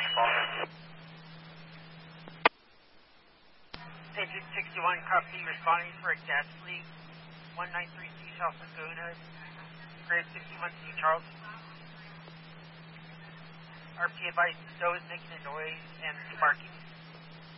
responding. Patriot 61, copy, responding for a gas leak, 1932 South Laguna, grade 61 to Charles. RP advised Stowe is making a noise and barking.